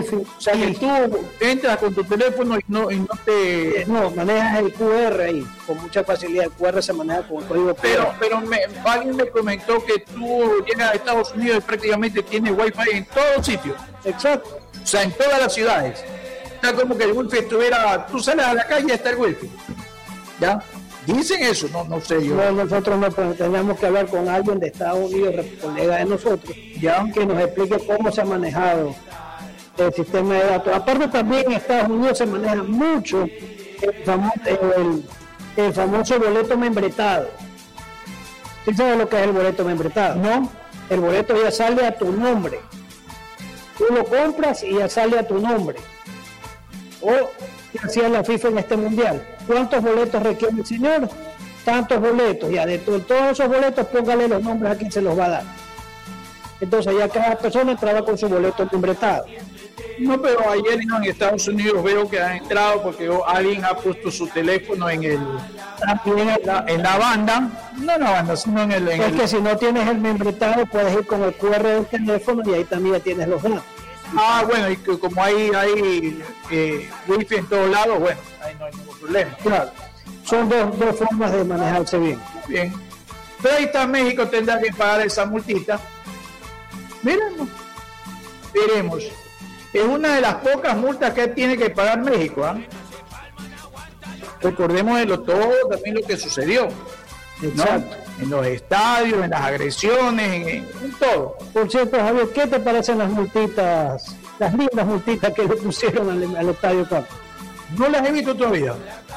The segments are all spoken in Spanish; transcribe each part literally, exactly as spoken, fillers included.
wifi. O sea que tú entras con tu teléfono y no, y no te... No, manejas el Q R ahí, con mucha facilidad. El Q R se maneja con el código. Pero, pero me, alguien me comentó que tú llegas a Estados Unidos y prácticamente tienes wifi en todos sitios. Exacto. O sea, en todas las ciudades. Está como que el wifi estuviera... Tú sales a la calle y está el wifi. ¿Ya? Dicen eso, no, no sé yo. No, nosotros no, pero teníamos que hablar con alguien de Estados Unidos, colega de nosotros, ya que nos explique cómo se ha manejado el sistema de datos. Aparte también en Estados Unidos se maneja mucho el famoso, el, el famoso boleto membretado. ¿Sí sabes lo que es el boleto membretado? No. El boleto ya sale a tu nombre. Tú lo compras y ya sale a tu nombre. O que hacía la FIFA en este mundial. ¿Cuántos boletos requiere el señor? Tantos boletos. Ya de to- todos esos boletos póngale los nombres a quien se los va a dar. Entonces ya cada persona entraba con su boleto membretado. No, pero ayer en Estados Unidos veo que han entrado porque alguien ha puesto su teléfono en el también en la, en la banda, no en la banda, sino en el... En es el... que si no tienes el membretado puedes ir con el Q R del teléfono y ahí también ya tienes los datos. Ah, bueno, y que como hay, hay eh, wifi en todos lados, bueno, ahí no hay ningún problema. Claro, son dos, dos formas de manejarse bien. Bien. Pero ahí está México, tendrá que pagar esa multita. Veremos. Veremos. Es una de las pocas multas que tiene que pagar México. ¿eh? Recordemos de lo, todo también lo que sucedió. Exacto. ¿No? En los estadios, en las agresiones, en, en todo. Por cierto, Javier, ¿qué te parecen las multitas, las lindas multitas que le pusieron al, al Estadio Campo? No las he visto todavía.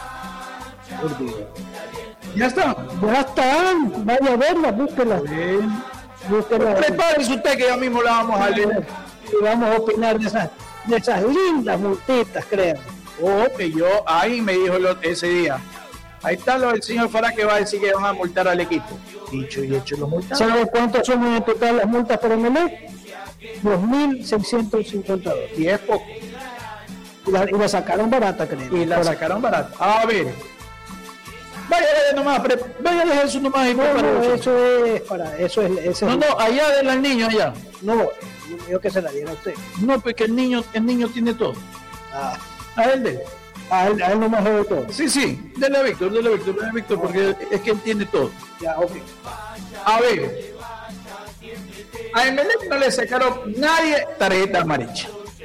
Ya están. Ya están. Vaya a verlas, búsquelas. Búsquelas. Prepárese usted que ya mismo la vamos a leer. Y vamos a opinar de esas, de esas lindas multitas, créanme. Oh, que yo, ahí me dijo el, ese día. Ahí está lo del señor Farah que va a decir que van a multar al equipo. Dicho y hecho, lo multan. ¿Sabes cuántos son en total las multas por Emelec? dos mil seiscientos cincuenta dólares. Y es poco. Y la, y la sacaron barata, creo. Y la por sacaron barata. A ver. Vaya, vaya nomás, pre, vaya a dejar eso nomás. Y no, para no, eso es para, eso es, eso no, es, no, allá del al niño, allá. No, yo que se la diera a usted. No, porque el niño, el niño tiene todo. Ah. A él de A él, a él nomás le doy todo. Sí, sí, dele a Víctor, dele a Víctor, dele a Víctor, porque es que él tiene todo. Ya, ok. A ver, a Emelec no le sacaron nadie tarjeta amarilla.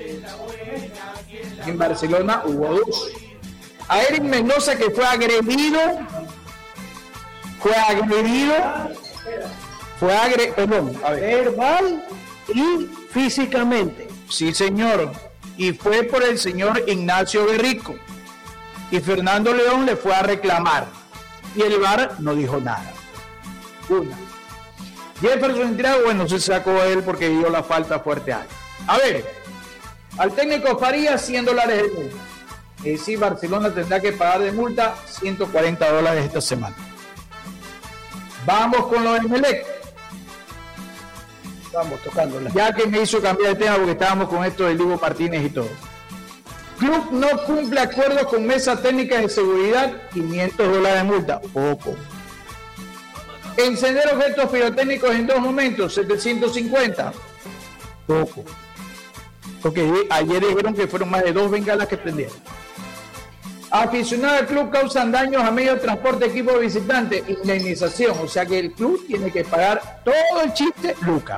En Barcelona hubo dos. A Eric Mendoza, que fue agredido, fue agredido, fue agredido, perdón, a ver. verbal y físicamente. Sí, señor. Y fue por el señor Ignacio Berrico. Y Fernando León le fue a reclamar. Y el V A R no dijo nada. Una. Jefferson Santiago, bueno, se sacó a él porque dio la falta fuerte a él. A ver, al técnico Farías cien dólares de multa. Es decir, Barcelona tendrá que pagar de multa ciento cuarenta dólares esta semana. Vamos con lo de Emelec. Vamos tocándola. Ya que me hizo cambiar de tema porque estábamos con esto del Diego Martínez y todo. Club no cumple acuerdos con mesa técnica de seguridad, quinientos dólares de multa. Poco. Encender objetos pirotécnicos en dos momentos, setecientos cincuenta. Poco. Porque ayer dijeron que fueron más de dos bengalas que prendieron. Aficionados al club causan daños a medio de transporte equipo de visitantes, indemnización. O sea que el club tiene que pagar todo el chiste, Luca.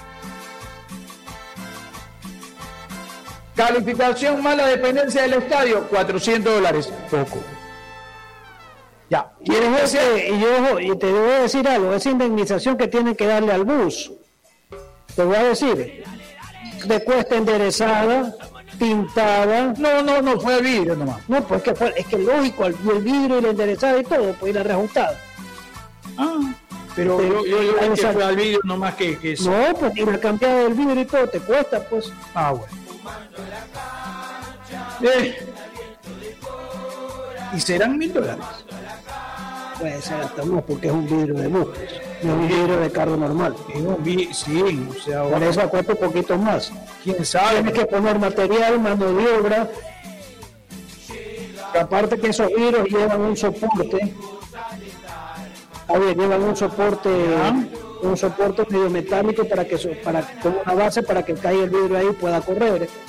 Calificación mala dependencia del estadio, cuatrocientos dólares. Poco. Ya. Y, ese, y, yo, y te debo decir algo, esa indemnización que tienen que darle al bus, te voy a decir, de cuesta enderezada, pintada. No, no, no, fue vidrio nomás. No, pues que fue, es que lógico, el, el vidrio y la enderezada y todo, pues ir a reajustada. Ah, pero, pero yo, yo, yo que fue al vidrio nomás que, que eso. No, pues ir a cambiar el vidrio y todo, te cuesta, pues. Ah, bueno. Eh. ¿Y serán mil dólares? Puede ser hasta más porque es un vidrio de bus, no es un vidrio de carro normal. Es un vidrio, sí, o sea, por eso cuesta un poquito más. ¿Quién sabe? Tienes que poner material, mano de obra. Aparte que esos vidrios llevan un soporte. A ver, llevan un soporte, ¿ah? un soporte medio metálico para que para como una base para que caiga el vidrio ahí y pueda correr.